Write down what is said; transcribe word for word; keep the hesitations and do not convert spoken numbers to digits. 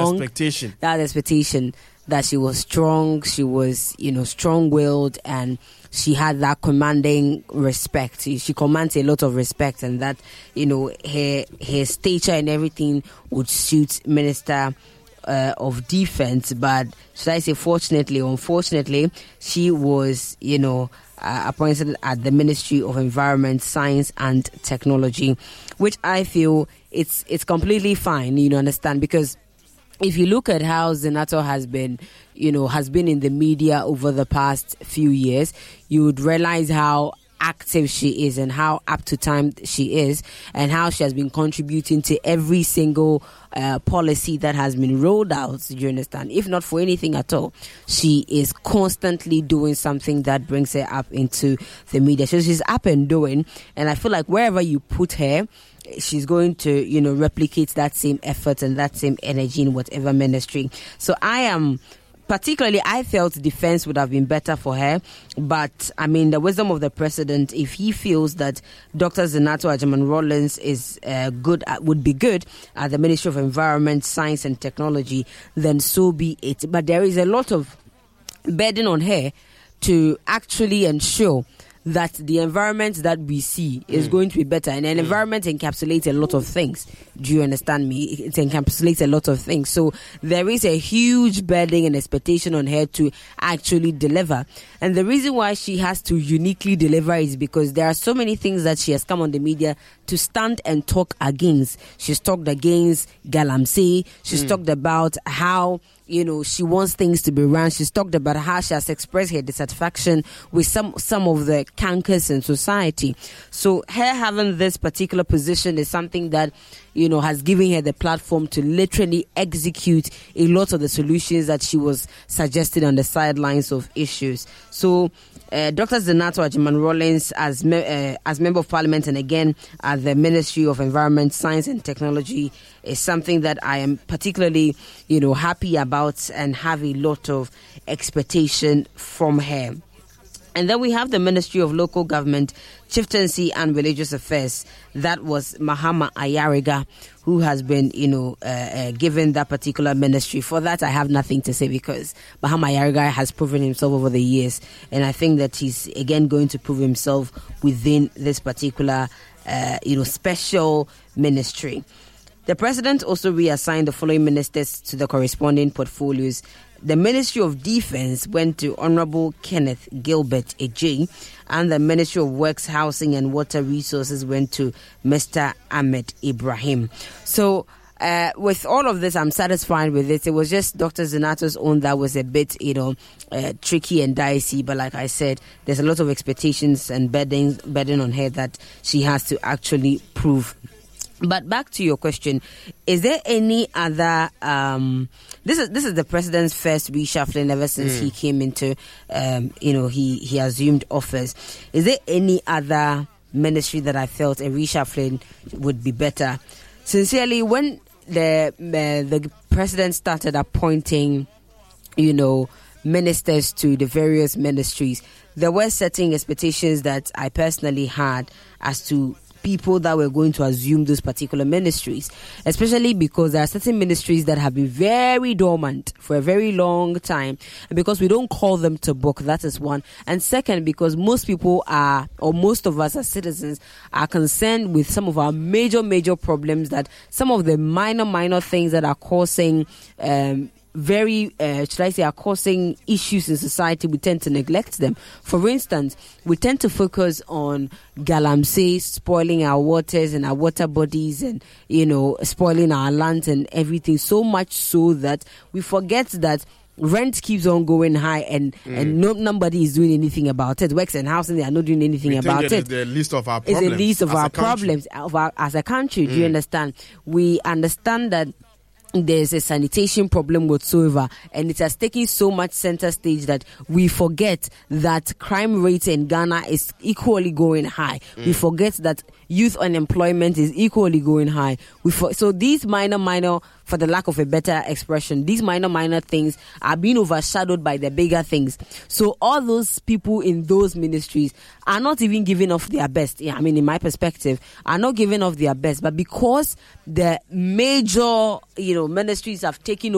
strong. That expectation. That expectation that she was strong, she was, you know, strong-willed, and she had that commanding respect. She, she commands a lot of respect, and that, you know, her her stature and everything would suit Minister uh, of Defense. But should I say, fortunately or unfortunately, she was, you know, uh, appointed at the Ministry of Environment, Science and Technology, which I feel it's it's completely fine. You know, understand, because if you look at how Zinato has been, you know, has been in the media over the past few years, you would realize how active she is and how up to time she is, and how she has been contributing to every single uh, policy that has been rolled out. Do you understand? If not for anything at all, she is constantly doing something that brings her up into the media. So she's up and doing, and I feel like wherever you put her, she's going to, you know, replicate that same effort and that same energy in whatever ministry. So I am, particularly, I felt defense would have been better for her. But, I mean, the wisdom of the president, if he feels that Doctor Zinato Agyeman-Rawlings is uh, good, at, would be good at the Ministry of Environment, Science and Technology, then so be it. But there is a lot of burden on her to actually ensure that the environment that we see is mm. going to be better. And an mm. environment encapsulates a lot of things. Do you understand me? It encapsulates a lot of things. So there is a huge burden and expectation on her to actually deliver. And the reason why she has to uniquely deliver is because there are so many things that she has come on the media to stand and talk against. She's talked against Galamsey. She's mm. talked about how, you know, she wants things to be run. She's talked about how she has expressed her dissatisfaction with some some of the cankers in society. So her having this particular position is something that, you know, has given her the platform to literally execute a lot of the solutions that she was suggesting on the sidelines of issues. So uh, Doctor Zinato Agyeman-Rawlings, as me- uh, as Member of Parliament and again at the Ministry of Environment, Science and Technology, is something that I am particularly, you know, happy about and have a lot of expectation from her. And then we have the Ministry of Local Government, Chieftaincy and Religious Affairs. That was Mahama Ayariga, who has been, you know, uh, uh, given that particular ministry. For that, I have nothing to say, because Mahama Ayariga has proven himself over the years. And I think that he's, again, going to prove himself within this particular, uh, you know, special ministry. The president also reassigned the following ministers to the corresponding portfolios. The Ministry of Defense went to Honorable Kenneth Gilbert Ejay, and the Ministry of Works, Housing and Water Resources went to Mister Ahmed Ibrahim. So, uh, with all of this, I'm satisfied with it. It was just Doctor Zinato's own that was a bit, you know, uh, tricky and dicey. But like I said, there's a lot of expectations and burden, burden on her that she has to actually prove. But back to your question, is there any other? Um, this is this is the president's first reshuffling ever since mm. he came into, um, you know, he he assumed office. Is there any other ministry that I felt a reshuffling would be better? Sincerely, when the uh, the president started appointing, you know, ministers to the various ministries, there were certain expectations that I personally had as to people that were going to assume those particular ministries, especially because there are certain ministries that have been very dormant for a very long time, and because we don't call them to book, that is one. And second, because most people are, or most of us as citizens, are concerned with some of our major, major problems, that some of the minor, minor things that are causing um, very, uh, should I say, are causing issues in society, we tend to neglect them. For instance, we tend to focus on Galamsey spoiling our waters and our water bodies, and, you know, spoiling our lands and everything, so much so that we forget that rent keeps on going high, and, mm. and no, nobody is doing anything about it. Works and housing, they are not doing anything we about think it. It's the least of our problems. It's the least of our problems of our, as a country. Mm. Do you understand? We understand that there's a sanitation problem whatsoever, and it has taken so much center stage that we forget that crime rate in Ghana is equally going high. Mm. We forget that youth unemployment is equally going high. We for, so these minor, minor, for the lack of a better expression, these minor, minor things are being overshadowed by the bigger things. So all those people in those ministries are not even giving off their best. Yeah, I mean, in my perspective, are not giving off their best. But because the major, you know, ministries have taken